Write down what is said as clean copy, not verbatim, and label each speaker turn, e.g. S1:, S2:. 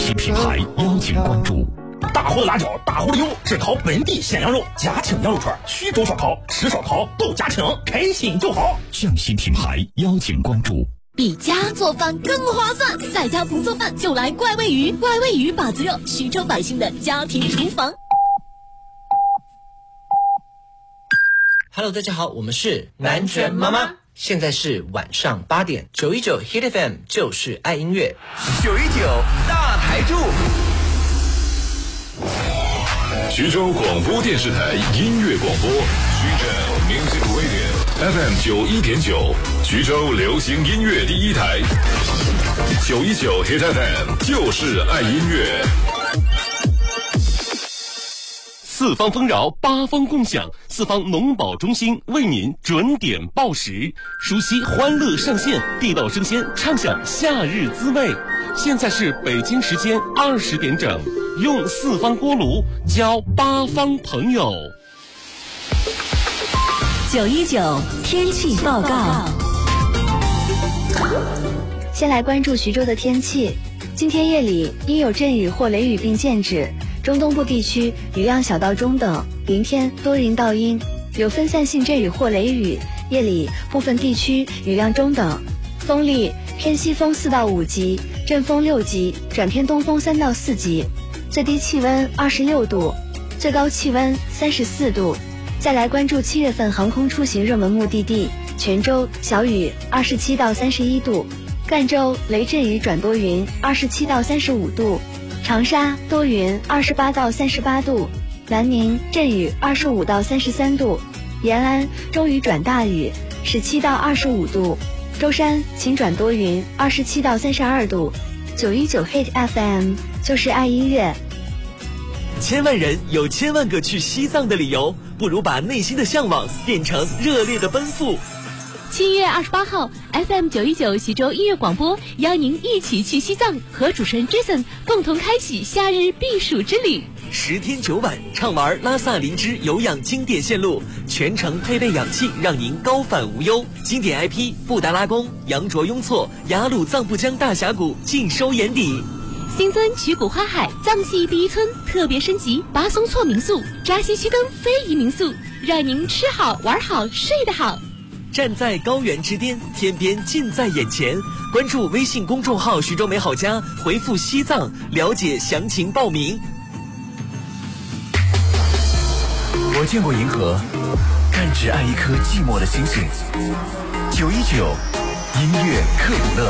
S1: 系品牌邀请关注。
S2: 大湖的辣椒，大湖的油，只烤本地鲜羊肉，嘉庆羊肉串，徐州烧烤，吃烧烤都嘉庆，开心就好。
S1: 匠心品牌邀请关注。
S3: 比家做饭更划算，在家不做饭就来怪味鱼，怪味鱼把子肉，徐州百姓的家庭厨房。
S4: Hello， 大家好，我们是南拳妈妈。现在是晚上8点，919 Hit FM 就是爱音乐
S5: ，919大台柱。
S6: 徐州广播电视台音乐广播，徐州 Music Radio FM 91.9，徐州流行音乐第一台，919 Hit FM 就是爱音乐。
S7: 四方丰饶，八方共享，四方农保中心为您准点报时，熟悉欢乐上线，地道生鲜，畅享夏日滋味。现在是北京时间20点整，用四方锅炉交八方朋友。
S3: 919天气报告。
S8: 先来关注徐州的天气，今天夜里应有阵雨或雷雨并见指。中东部地区雨量小到中等，明天多云到阴，有分散性阵雨或雷雨，夜里部分地区雨量中等，风力偏西风4到5级，阵风6级，转偏东风3到4级，最低气温26度，最高气温34度。再来关注7月份航空出行热门目的地，泉州小雨27到31度，赣州雷阵雨转多云27到35度，长沙多云28到38度，南宁阵雨25到33度，延安中雨转大雨17到25度，舟山晴转多云27到32度。919 Hit FM 就是爱音乐。
S5: 千万人有千万个去西藏的理由，不如把内心的向往变成热烈的奔赴。
S3: 7月28号 FM 919徐州音乐广播邀您一起去西藏，和主持人 Jason 共同开启夏日避暑之旅
S5: ，10天9晚畅玩拉萨林芝有氧经典线路，全程配备氧气，让您高反无忧。经典 IP 布达拉宫、羊卓雍措、雅鲁藏布江大峡谷尽收眼底。
S3: 新增曲谷花海藏系第一村特别升级巴松措民宿、扎西须根非遗民宿，让您吃好玩好睡得好。
S5: 站在高原之巅，天边近在眼前。关注微信公众号徐州美好家，回复西藏了解详情报名。
S9: 我见过银河，但只爱一颗寂寞的星星。919音乐克卜勒。